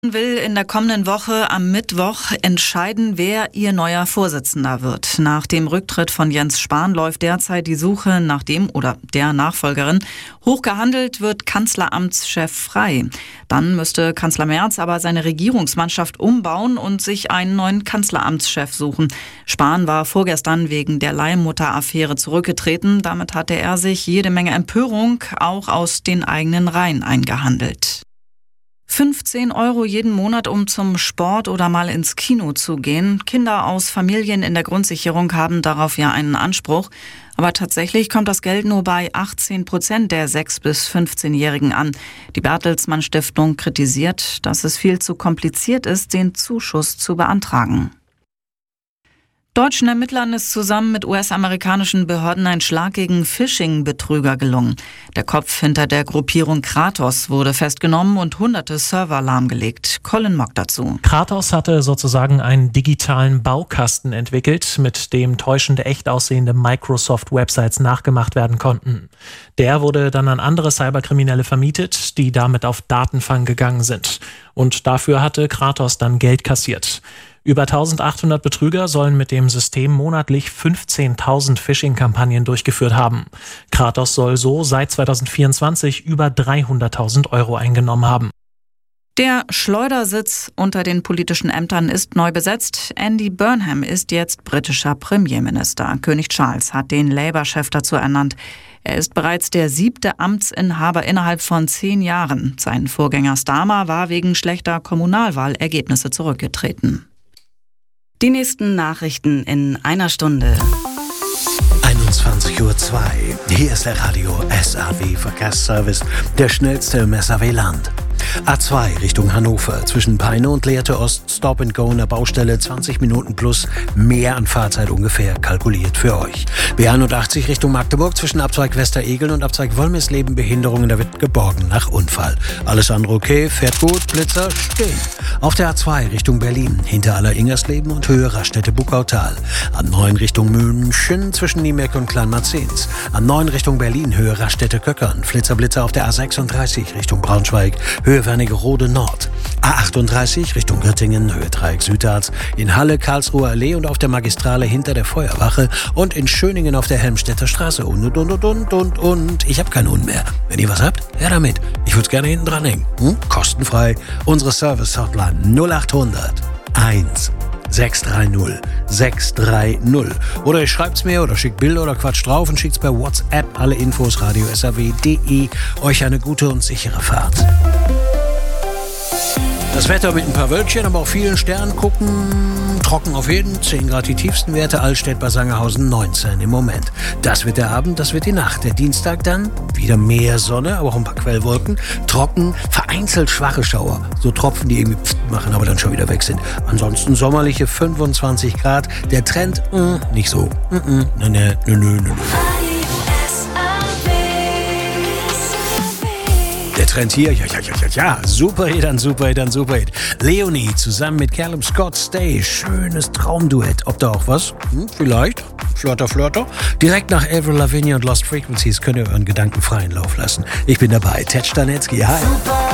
Will in der kommenden Woche am Mittwoch entscheiden, wer ihr neuer Vorsitzender wird. Nach dem Rücktritt von Jens Spahn läuft derzeit die Suche nach dem oder der Nachfolgerin. Hoch gehandelt wird Kanzleramtschef Frey. Dann müsste Kanzler Merz aber seine Regierungsmannschaft umbauen und sich einen neuen Kanzleramtschef suchen. Spahn war vorgestern wegen der Leihmutter-Affäre zurückgetreten. Damit hatte er sich jede Menge Empörung auch aus den eigenen Reihen eingehandelt. 15 € jeden Monat, um zum Sport oder mal ins Kino zu gehen. Kinder aus Familien in der Grundsicherung haben darauf ja einen Anspruch. Aber tatsächlich kommt das Geld nur bei 18% der 6- bis 15-Jährigen an. Die Bertelsmann Stiftung kritisiert, dass es viel zu kompliziert ist, den Zuschuss zu beantragen. Deutschen Ermittlern ist zusammen mit US-amerikanischen Behörden ein Schlag gegen Phishing-Betrüger gelungen. Der Kopf hinter der Gruppierung Kratos wurde festgenommen und hunderte Server lahmgelegt. Colin Mock dazu. Kratos hatte sozusagen einen digitalen Baukasten entwickelt, mit dem täuschende, echt aussehende Microsoft-Websites nachgemacht werden konnten. Der wurde dann an andere Cyberkriminelle vermietet, die damit auf Datenfang gegangen sind. Und dafür hatte Kratos dann Geld kassiert. Über 1800 Betrüger sollen mit dem System monatlich 15.000 Phishing-Kampagnen durchgeführt haben. Kratos soll so seit 2024 über 300.000 € eingenommen haben. Der Schleudersitz unter den politischen Ämtern ist neu besetzt. Andy Burnham ist jetzt britischer Premierminister. König Charles hat den Labour-Chef dazu ernannt. Er ist bereits der 7. Amtsinhaber innerhalb von 10 Jahren. Sein Vorgänger Starmer war wegen schlechter Kommunalwahlergebnisse zurückgetreten. Die nächsten Nachrichten in einer Stunde. 21:02 Uhr. Hier ist der Radio SAW Verkehrsservice, der schnellste im SAW-Land. A2 Richtung Hannover, zwischen Peine und Lehrte Ost, Stop and Go in der Baustelle, 20 Minuten plus, mehr an Fahrzeit ungefähr kalkuliert für euch. B81 Richtung Magdeburg, zwischen Abzweig Westeregeln und Abzweig Wolmirsleben, Behinderungen, da wird geborgen nach Unfall. Alles andere okay, fährt gut, Blitzer stehen. Auf der A2 Richtung Berlin, hinter Aller-Ingersleben und Höhe Raststätte Buckautal. A9 Richtung München, zwischen Niemeck und Kleinmarzens. A9 Richtung Berlin, Höhe Raststätte Köckern. Flitzer auf der A36 Richtung Braunschweig, Höhe Wernigerode Nord. A38 Richtung Göttingen, Höhe Dreieck Südharz. In Halle, Karlsruher Allee und auf der Magistrale hinter der Feuerwache. Und in Schöningen auf der Helmstedter Straße. Und. Ich habe keinen Hund mehr. Wenn ihr was habt, her damit. Ich würde es gerne hinten dranhängen. Kostenfrei. Unsere Service-Hotline 0800 1 630 630. Oder ihr schreibt's mir oder schickt Bilder oder Quatsch drauf und schickt's per WhatsApp. Alle Infos radio-saw.de. Euch eine gute und sichere Fahrt. Das Wetter mit ein paar Wölkchen, aber auch vielen Sternen gucken. Trocken auf jeden, 10 Grad die tiefsten Werte, Altstedt bei Sangerhausen 19 im Moment. Das wird der Abend, das wird die Nacht. Der Dienstag dann wieder mehr Sonne, aber auch ein paar Quellwolken. Trocken, vereinzelt schwache Schauer. So Tropfen, die irgendwie machen, aber dann schon wieder weg sind. Ansonsten sommerliche 25 Grad. Der Trend, nicht so. Nö. Der Trend hier, ja, Superhit. Leonie zusammen mit Callum Scott, Stay, schönes Traumduett. Ob da auch was? Vielleicht. Flirter. Direkt nach Avril Lavigne und Lost Frequencies könnt ihr euren Gedanken freien Lauf lassen. Ich bin dabei, Ted Stanetzky, hi.